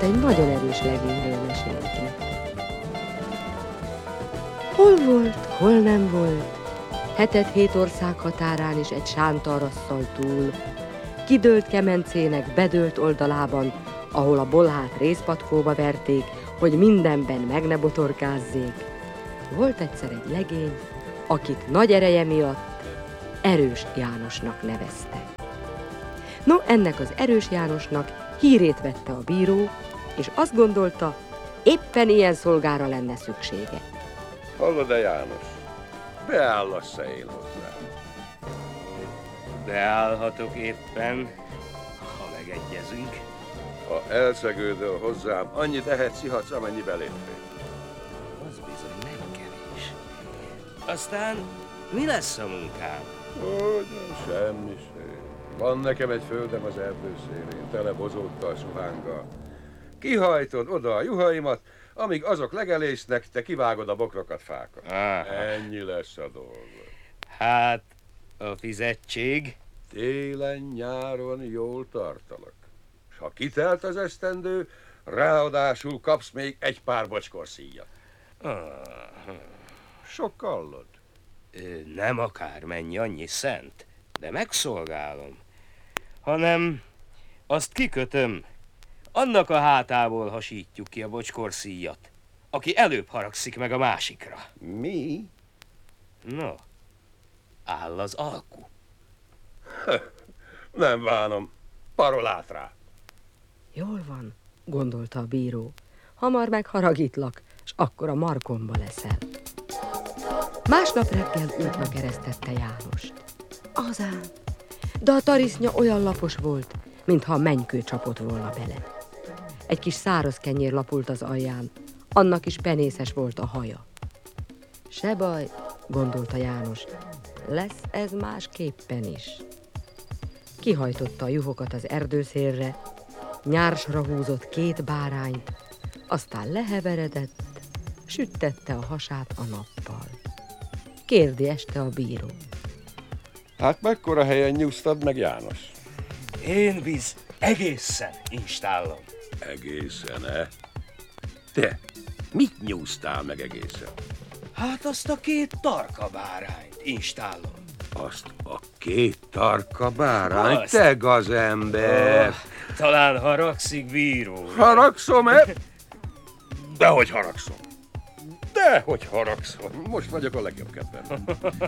egy nagyon erős legényről mesélt neki. Hol volt, hol nem volt, hetet-hét ország határán is egy sántarasszal túl, kidőlt kemencének bedőlt oldalában, ahol a bolhát rézpatkóba verték, hogy mindenben meg ne botorkázzék. Volt egyszer egy legény, akit nagy ereje miatt Erős Jánosnak nevezte. No, ennek az Erős Jánosnak hírét vette a bíró, és azt gondolta, éppen ilyen szolgára lenne szüksége. Hallod-e, János? Beállasz-e én hozzám? Beállhatok éppen, ha megegyezünk. Ha elszegődöl hozzám, annyit ehetsz, ihatsz, amennyi beléptél. Az bizony nem kevés. Aztán mi lesz a munkám? Semmi. Van nekem egy földem az erdő szélén, tele bozóttal, suhánggal. Kihajtod oda a juhaimat, amíg azok legelésznek, te kivágod a bokrokat, fákat. Ennyi lesz a dolog. Hát, a fizetség? Télen-nyáron jól tartalak. S ha kitelt az esztendő, ráadásul kapsz még egy pár bocskor-szíjat. Sok kallod? Nem akármennyi, annyi szent, de megszolgálom. Hanem azt kikötöm, annak a hátából hasítjuk ki a bocskor-szíjat, aki előbb haragszik meg a másikra. Mi? No, áll az alku. Nem bánom. Parolát rá. Jól van, gondolta a bíró. Hamar megharagítlak, s akkor a markomba leszel. Másnap reggel útna keresztette Jánost. Azán, de a tarisznya olyan lapos volt, mintha a mennykő csapott volna bele. Egy kis száraz kenyér lapult az alján, annak is penészes volt a haja. Se baj, gondolta János, lesz ez másképpen is. Kihajtotta a juhokat az erdőszélre, nyársra húzott 2 bárányt, aztán leheveredett, süttette a hasát a nappal. Kérdi este a bíró. Hát mekkora helyen nyúztad meg, János? Én egészen instállom. Egészen-e? Te, mit nyúztál meg egészen? Hát azt a 2 tarka bárányt instállom. Azt a 2 tarka bárányt? Azt. Te gazember! Talán haragszik, bíró. Haragszom-e? Dehogy haragszom. Dehogy haragszom. Most vagyok a legjobb kedvem.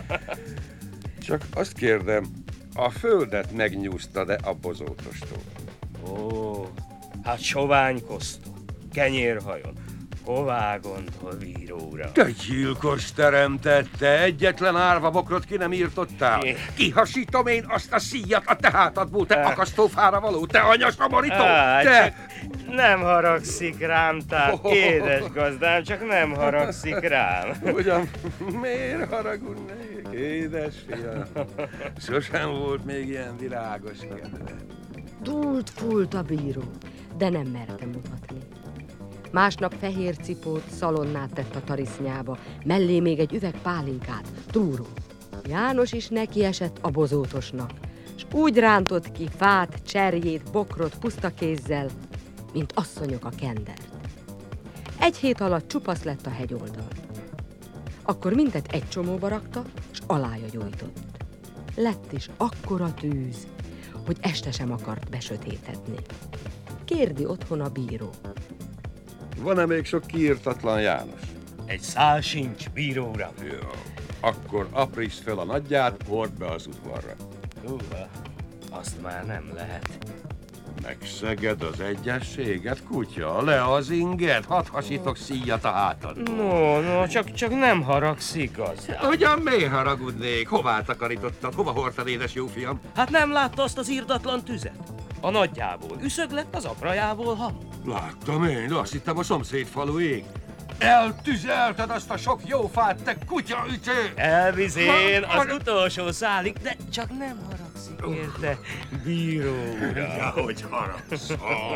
Csak azt kérdem, a földet megnyúztad-e a bozótostól? Ó, hát soványkoztok, kenyérhajon. Hová gondol, bíró uram? Te gyilkos teremtette, egyetlen árva bokrot ki nem írtottál. Kihasítom én azt a szíjat a te hátadból, te akasztófára való, te anyasomorító, te! Nem haragszik rám, tehát édes gazdám, csak nem haragszik rám. Ugyan, miért haragudnék, édes fiam? Sosem volt még ilyen virágos kedve. Dúlt fúlt a bíró, de nem merte mutatni. Másnap fehér cipót, szalonnát tett a tarisznyába, mellé még egy üveg pálinkát, túrót. János is nekiesett a bozótosnak, s úgy rántott ki fát, cserjét, bokrot puszta kézzel, mint asszonyok a kendert. 1 hét alatt csupasz lett a hegyoldal. Akkor mindet egy csomóba rakta, s alája gyújtott. Lett is akkora tűz, hogy este sem akart besötétedni. Kérdi otthon a bíró. Van-e még sok kiírtatlan, János? Egy szál sincs, bíró uram. Jó, akkor aprítsd fel a nagyját, hord be az udvarra. Húha, azt már nem lehet. Megszeged az egyességet, kutya, le az inged, hadd hasítok szíjat a hátadból. No, csak nem haragszik az. Ugyan miért haragudnék? Hová takarítottad? Hova hordtad, édes jó fiam? Hát nem látta azt az irdatlan tüzet? A nagyjából üszög lett, az aprajából hamu. Láttam én, azt hittem a szomszéd falu ég. Eltüzelted azt a sok jó fát, te kutyaütő! Elvizén az utolsó szálig, de csak nem haragszik érte, bíró uram. Hogy haragsz?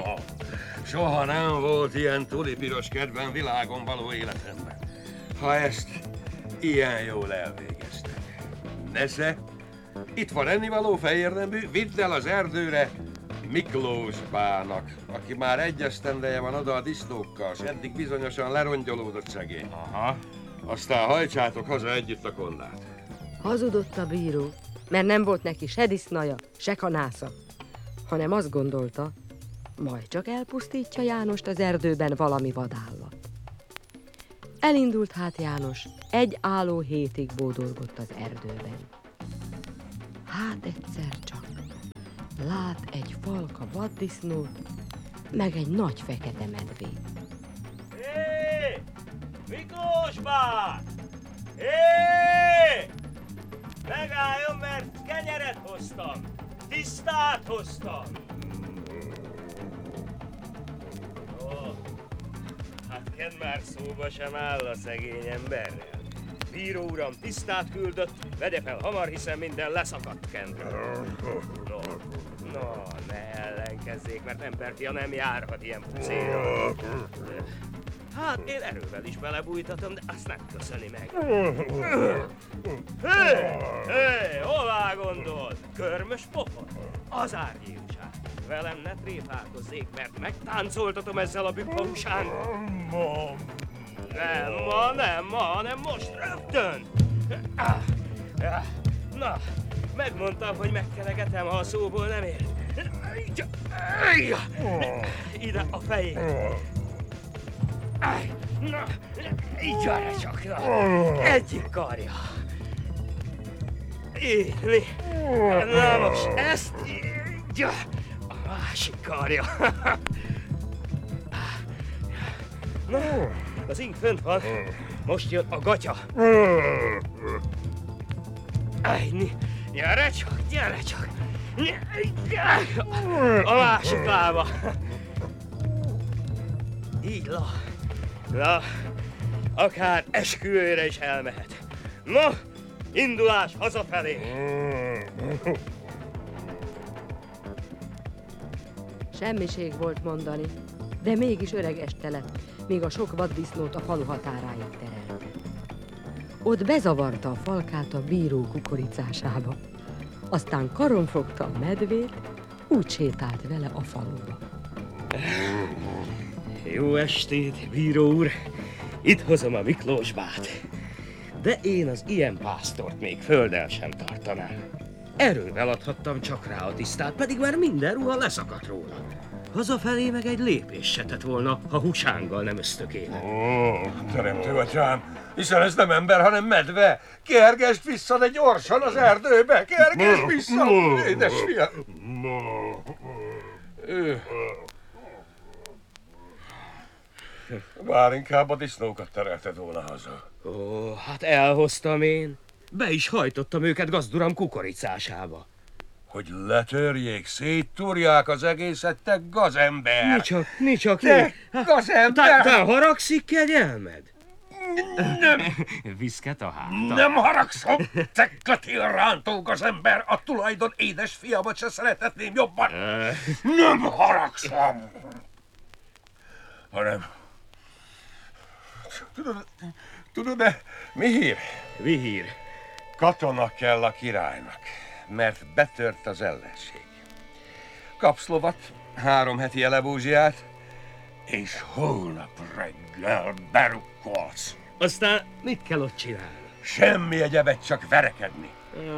Soha nem volt ilyen tulipiros kedvem világon való életemben. Ha ezt ilyen jól elvégezted. Nesze, itt van ennivaló fehérnemű, vidd el az erdőre, Miklós bának, aki már egy esztendeje van oda a disznókkal, s eddig bizonyosan lerongyolódott szegény. Aha. Aztán hajtsátok haza együtt a konnát. Hazudott a bíró, mert nem volt neki se disznaja, se kanásza, hanem azt gondolta, majd csak elpusztítja Jánost az erdőben valami vadállat. Elindult hát János, egy álló hétig bódolgott az erdőben. Hát egyszer csak lát egy falka vaddisznót, meg egy nagy fekete medvét. Hé! Miklós bá! Hé! Megálljon, mert kenyeret hoztam! Tisztát hoztam! Ó, hát Ken már szóba sem áll a szegény emberrel. Bíró uram tisztát küldött, vegye fel hamar, hiszen minden leszakadt Kenről. No, ne ellenkezzék, mert emberfia nem járhat ilyen pucéra. Hát én erővel is belebújtatom, de azt nem köszöni meg. Hé, hová gondolt? Körmös pofon? Az árgyiltság. Velem ne tréfálkozzék, mert megtáncoltatom ezzel a bükkhahúsán. Nem ma, hanem most rögtön. Na, megmondtam, hogy megkeregetem, ha a szóból nem ér. Ide a fejét. Na, így arra csak, na. Egyik karja. Így, na most ezt így, a másik karja. Na, az ing fönt van, most jön a gatya. Gyere csak. A másik lába. Így, na, akár esküvőre is elmehet. No, indulás hazafelé. Semmiség volt mondani, de mégis öreg este lett, míg a sok vaddisznót a falu határáig terelte. Ott bezavarta a falkát a bíró kukoricásába, aztán karon fogta a medvét, úgy sétált vele a faluba. Jó estét, bíró úr! Itt hozom a Miklós bát. De én az ilyen pásztort még földdel sem tartanám. Erővel adhattam csak rá a tisztát, pedig már minden ruha leszakadt róla. Hazafelé meg egy lépés se tett volna, ha húsánggal nem ösztökélem. Teremtő atyám, hiszen ez nem ember, hanem medve. Kergesd vissza, de gyorsan az erdőbe! Kergesd vissza, édesfiam! Bár inkább a disznókat terelted volna haza. Ó, hát elhoztam én. Be is hajtottam őket gazduram kukoricásába. Hogy letörjék, széttúrják az egészet, te gazember! Nicsak, te gazember! Te haragszik, kegyelmed? Nem! Viszket a háta. Nem haragszom, te kötél rántó gazember! A tulajdon édesfiamat se szeretetném jobban! Nem haragszom! Hanem... Tudod-e, mi hír? Vihír. Katona kell a királynak, mert betört az ellenség. Kapsz lovat, 3 heti elebúzsiát, és holnap reggel berukkolsz. Aztán mit kell ott csinálni? Semmi egyebet, csak verekedni.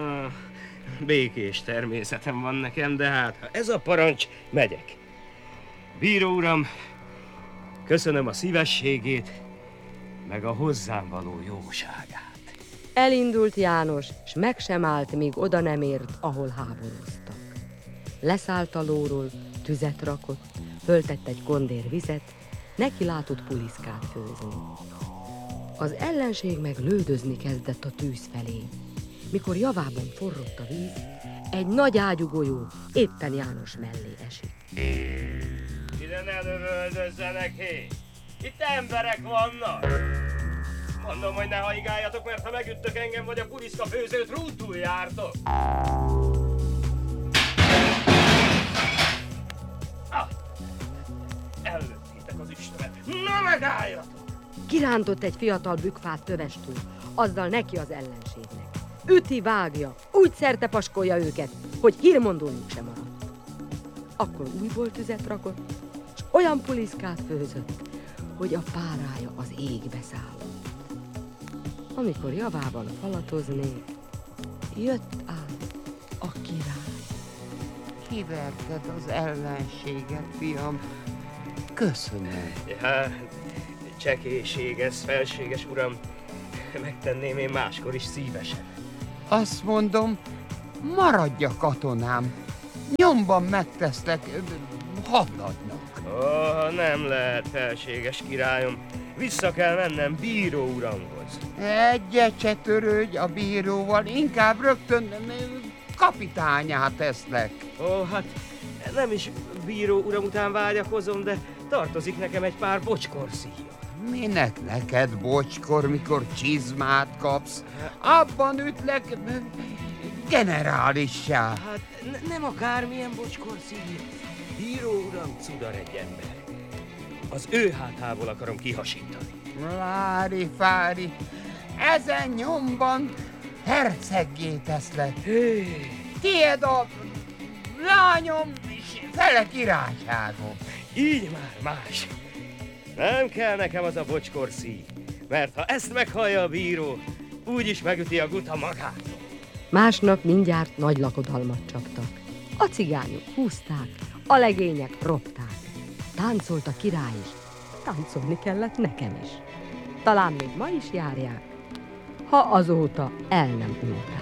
Békés természetem van nekem, de hát ha ez a parancs, megyek. Bíró uram, köszönöm a szívességét, meg a hozzám való jóságát. Elindult János, s meg sem állt, míg oda nem ért, ahol háborúztak. Leszállt a lóról, tüzet rakott, föltett egy kondér vizet, neki látott puliszkát főzni. Az ellenség meg lődözni kezdett a tűz felé. Mikor javában forrott a víz, egy nagy ágyú golyó éppen János mellé esik. Ide ne lövöldözzenek, hé! Itt emberek vannak! Mondom, hogy ne haigáljatok, mert ha megüttök engem, vagy a puliszka főzőt, rútul jártok! Ellőttétek az Istenet! Na megálljatok! Kirántott egy fiatal bükkfát tövestől, azzal neki az ellenségnek. Üti, vágja, úgy szerte paskolja őket, hogy hírmondójuk sem maradt. akkor újból tüzet rakott, és olyan puliszkát főzött, hogy a párája az égbe szállott. Amikor javában falatoznék, jött ám a király. Kiverted az ellenséget, fiam. Köszönöm. Ja, csekéség ez, felséges uram. Megtenném én máskor is szívesen. Azt mondom, maradj a katonám. Nyomban megteszlek hadnagynak. Ó, nem lehet, felséges királyom. Vissza kell mennem bíró uramhoz. Egyet se törődj a bíróval, inkább rögtön kapitányá teszlek. Ó, hát nem is bíró uram után vágyakozom, de tartozik nekem egy pár bocskor-szíja. Minek neked bocskor, mikor csizmát kapsz? Abban ütlek generálissá. Hát nem akármilyen bocskor-szíja. Bíró uram cudar egy ember. Az ő hátából akarom kihasítani. Lári-fári, ezen nyomban herceggé teszlek. Tied a lányom és fele királyságom. Így már más. Nem kell nekem az a bocskor-szíj, mert ha ezt meghallja a bíró, úgyis megüti a guta magától. Másnap mindjárt nagy lakodalmat csaptak. A cigányok húzták, a legények ropták. Táncolt a király is, táncolni kellett nekem is. Talán még ma is járják, ha azóta el nem ültek.